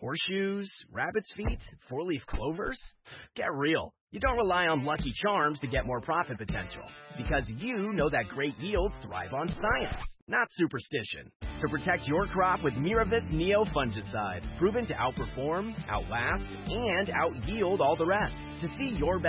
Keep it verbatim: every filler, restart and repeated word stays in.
Horseshoes, rabbit's feet, four-leaf clovers? Get real. You don't rely on Lucky Charms to get more profit potential, because you know that great yields thrive on science, not superstition. So protect your crop with Miravis Neo Fungicide, proven to outperform, outlast, and out-yield all the rest. To see your best